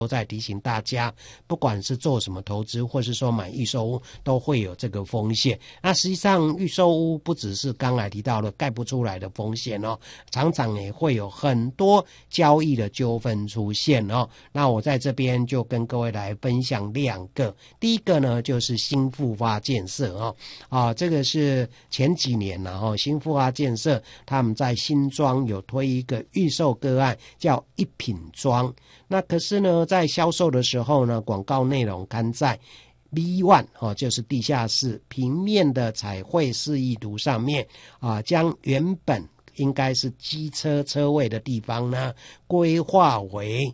都在提醒大家，不管是做什么投资，或是说买预售屋，都会有这个风险。那实际上预售屋不只是刚才提到的盖不出来的风险哦，常常也会有很多交易的纠纷出现哦。那我在这边就跟各位来分享2个。第一个呢，就是新复发建设这个是前几年新复发建设他们在新庄有推一个预售个案，叫一品庄。那可是呢，在销售的时候呢，广告内容刊在 B1 就是地下室平面的彩绘示意图上面将原本应该是机车车位的地方呢，规划为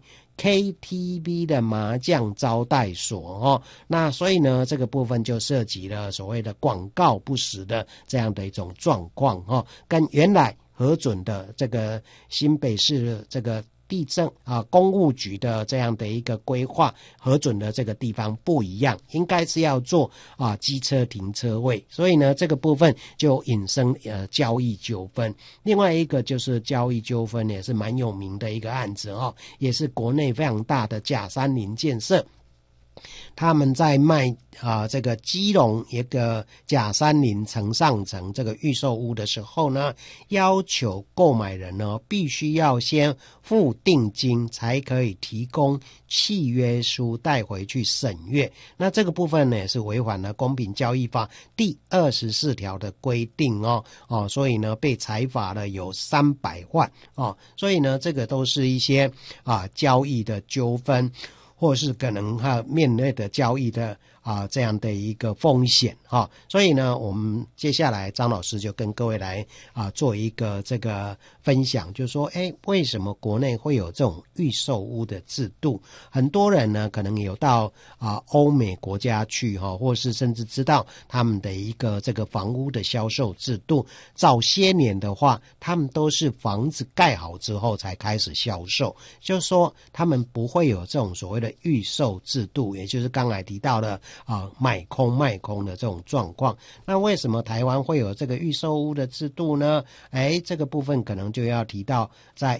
KTV 的麻将招待所那所以呢，这个部分就涉及了所谓的广告不实的这样的一种状况跟原来核准的这个新北市这个地政公务局的这样的一个规划核准的这个地方不一样，应该是要做机车停车位，所以呢这个部分就引申交易纠纷。另外一个就是交易纠纷也是蛮有名的一个案子也是国内非常大的甲山林建设，他们在卖这个基隆一个甲山林城上城这个预售屋的时候呢，要求购买人呢必须要先付定金才可以提供契约书带回去审阅。那这个部分呢也是违反了公平交易法第24条的规定所以呢被裁罚了有300万所以呢这个都是一些交易的纠纷，或是可能面对的交易的这样的一个风险所以呢我们接下来张老师就跟各位来做一个这个分享，就是说为什么国内会有这种预售屋的制度。很多人呢可能有到欧美国家去或是甚至知道他们的一个这个房屋的销售制度。早些年的话，他们都是房子盖好之后才开始销售，就是说他们不会有这种所谓的预售制度，也就是刚才提到的买空卖空的这种状况。那为什么台湾会有这个预售屋的制度呢？这个部分可能就要提到在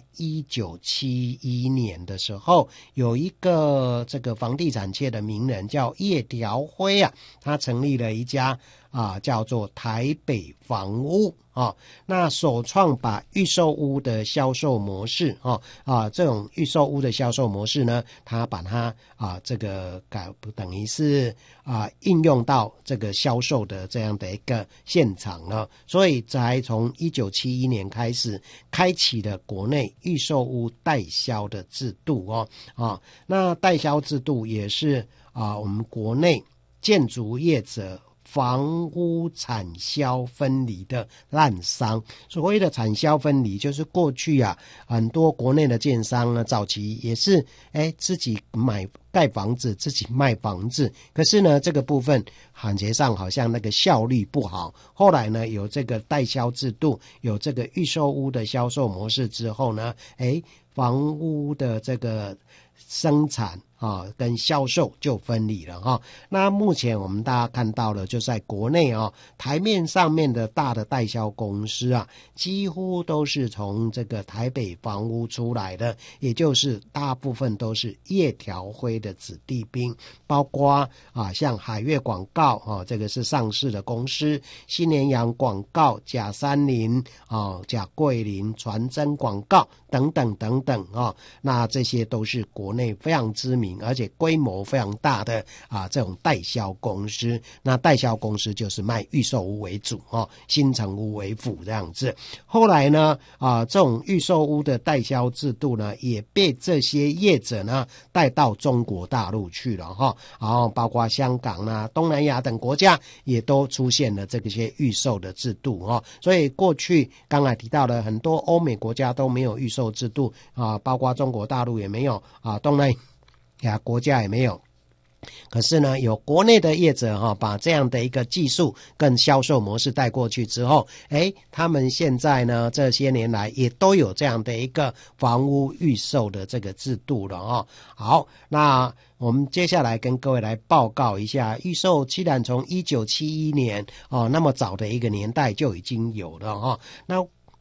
1971年的时候，有一个这个房地产界的名人叫叶条辉他成立了一家叫做台北房屋那首创把预售屋的销售模式这种预售屋的销售模式呢，他把它这个等于是应用到这个销售的这样的一个现场了。所以才从1971年开始开启了国内预售屋代销的制度那代销制度也是我们国内建筑业者房屋产销分离的滥觞。所谓的产销分离，就是过去很多国内的建商呢，早期也是自己盖房子自己卖房子，可是呢这个部分感觉上好像那个效率不好。后来呢有这个代销制度，有这个预售屋的销售模式之后呢房屋的这个生产跟销售就分离了那目前我们大家看到了，就在国内台面上面的大的代销公司几乎都是从这个台北房屋出来的，也就是大部分都是叶条辉的子弟兵，包括像海悦广告这个是上市的公司，新联阳广告、甲山林甲桂林、传真广告等等等等那这些都是国内非常知名而且规模非常大的这种代销公司。那代销公司就是卖预售屋为主新成屋为辅这样子。后来呢这种预售屋的代销制度呢，也被这些业者呢带到中国大陆去了然后包括香港东南亚等国家也都出现了这些预售的制度所以过去刚才提到的很多欧美国家都没有预售制度包括中国大陆也没有东南亚国家也没有。可是呢有国内的业者把这样的一个技术跟销售模式带过去之后他们现在呢这些年来也都有这样的一个房屋预售的这个制度了好，那我们接下来跟各位来报告一下，预售既然从1971年那么早的一个年代就已经有了那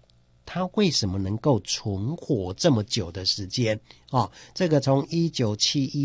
它为什么能够存活这么久的时间？这个从1971